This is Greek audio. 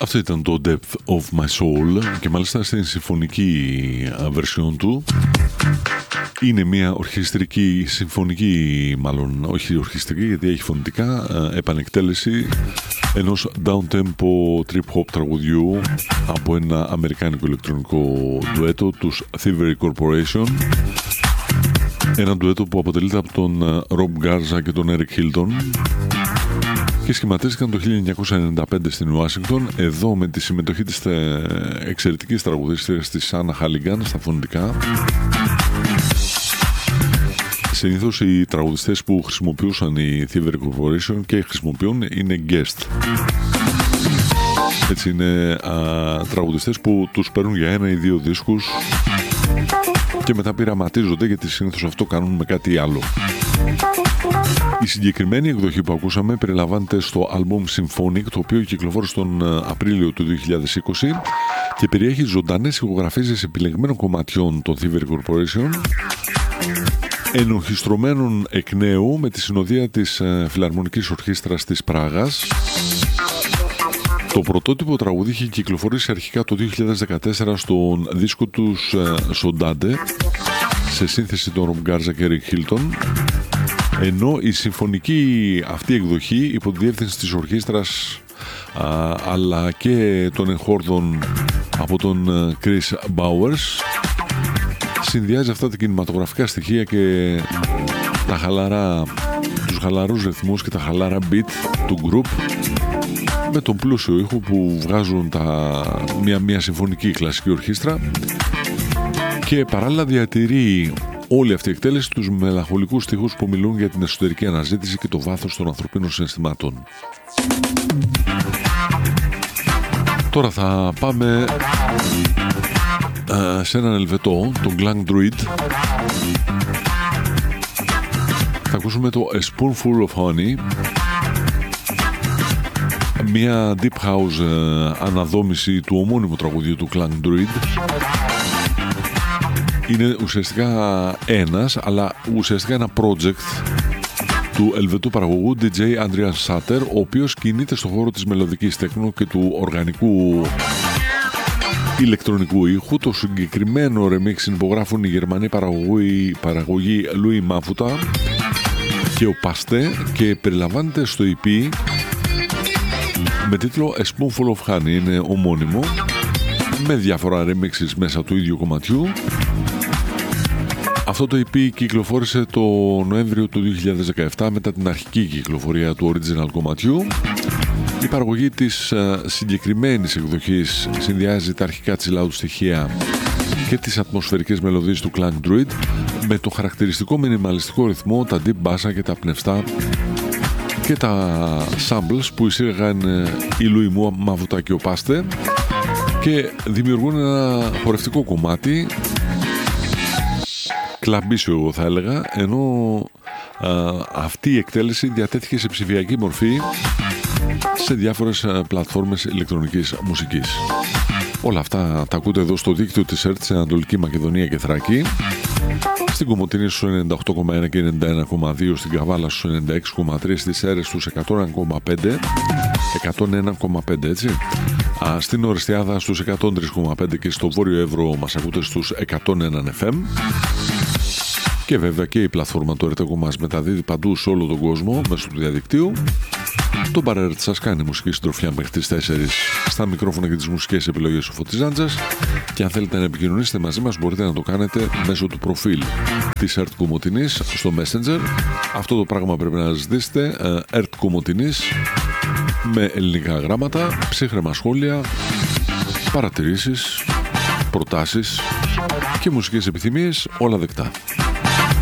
Αυτό ήταν το Depth of My Soul και μάλιστα στην συμφωνική version του. Είναι μια ορχιστρική, συμφωνική μάλλον, όχι ορχιστρική γιατί έχει φωνητικά, επανεκτέλεση ενός down-tempo trip-hop τραγουδιού από ένα αμερικάνικο ηλεκτρονικό ντουέτο, τους Thievery Corporation. Ένα ντουέτο που αποτελείται από τον Rob Garza και τον Eric Hilton και σχηματίστηκαν το 1995 στην Ουάσιγκτον, εδώ με τη συμμετοχή της εξαιρετικής τραγουδίστριας της Anna Halligan στα φωνητικά. Συνήθως οι τραγουδιστές που χρησιμοποιούσαν οι Thievery Corporation και χρησιμοποιούν είναι guest. Έτσι είναι τραγουδιστές που τους παίρνουν για ένα ή δύο δίσκους και μετά πειραματίζονται, γιατί συνήθως αυτό κάνουν με κάτι άλλο. Η συγκεκριμένη εκδοχή που ακούσαμε περιλαμβάνεται στο album Symphonic, το οποίο κυκλοφόρησε τον Απρίλιο του 2020 και περιέχει ζωντανές ηχογραφήσεις επιλεγμένων κομματιών των Thievery Corporation, ενορχιστρωμένων εκ νέου με τη συνοδεία της Φιλαρμονικής Ορχήστρας της Πράγας. Το πρωτότυπο τραγούδι είχε κυκλοφορήσει αρχικά το 2014 στον δίσκο τους Sondade σε σύνθεση των Rob Garza και Eric Hilton, ενώ η συμφωνική αυτή εκδοχή υπό τη διεύθυνση της ορχήστρας αλλά και των εγχόρδων από τον Chris Bowers συνδυάζει αυτά τα κινηματογραφικά στοιχεία και τους χαλαρούς ρυθμούς και τα χαλάρα beat του group με τον πλούσιο ήχο που βγάζουν μια συμφωνική κλασική ορχήστρα, και παράλληλα διατηρεί όλη αυτή η εκτέλεση τους μελαγχολικούς στίχους που μιλούν για την εσωτερική αναζήτηση και το βάθος των ανθρωπίνων συναισθημάτων. Τώρα θα πάμε σε έναν Ελβετό, τον Glang Druid. Θα ακούσουμε το A Spoonful of Honey, μια deep house αναδόμηση του ομώνυμου τραγουδιού του Glang Druid. Είναι ουσιαστικά αλλά ουσιαστικά ένα project του Ελβετού παραγωγού DJ Andreas Sutter, ο οποίος κινείται στον χώρο της μελωδικής τέκνο και του οργανικού ηλεκτρονικού ήχου. Το συγκεκριμένο remix συνυπογράφουν οι Γερμανοί παραγωγή Louis Mafuta και ο Paste και περιλαμβάνεται στο EP με τίτλο A Spoonful of Honey. Είναι ομώνυμο με διάφορα remixes μέσα του ίδιου κομματιού. Αυτό το EP κυκλοφόρησε το Νοέμβριο του 2017 μετά την αρχική κυκλοφορία του original κομματιού. Η παραγωγή της συγκεκριμένης εκδοχής συνδυάζει τα αρχικά τσιλάου στοιχεία και τις ατμοσφαιρικές μελωδίες του Glang Druid με το χαρακτηριστικό μινιμαλιστικό ρυθμό, τα deep μπάσα και τα πνευστά και τα samples που εισήγαγαν η Louis Mafuta και ο Paste και δημιουργούν ένα χορευτικό κομμάτι, κλαμπίσιο εγώ θα έλεγα, ενώ αυτή η εκτέλεση διατέθηκε σε ψηφιακή μορφή σε διάφορες πλατφόρμες ηλεκτρονικής μουσικής. Όλα αυτά τα ακούτε εδώ στο δίκτυο της ΕΡΤ σε Ανατολική Μακεδονία και Θράκη, στην Κομοτηνή στους 98,1 και 91,2, στην Καβάλα στους 96,3, στις Σέρρες στους 101,5 έτσι, στην Ορεστιάδα στους 103,5 και στο Βόρειο Εύρο μας ακούτε στους 101 FM. Και βέβαια και η πλατφόρμα του ΕΡΤ μας μεταδίδει παντού σε όλο τον κόσμο μέσω του διαδικτύου. Το Bar σας κάνει μουσική συντροφιά μέχρι τις 4 στα μικρόφωνα και τις μουσικές επιλογές ο Φώτης Ζάντζας, και αν θέλετε να επικοινωνήσετε μαζί μας μπορείτε να το κάνετε μέσω του προφίλ της ΕΡΤ Κομοτηνής στο Messenger. Αυτό το πράγμα πρέπει να ζητήσετε, ΕΡΤ Κομοτηνής με ελληνικά γράμματα, ψύχρεμα σχόλια, παρατηρήσεις, προτάσεις και μουσικές επιθυμίες, όλα δεκτά.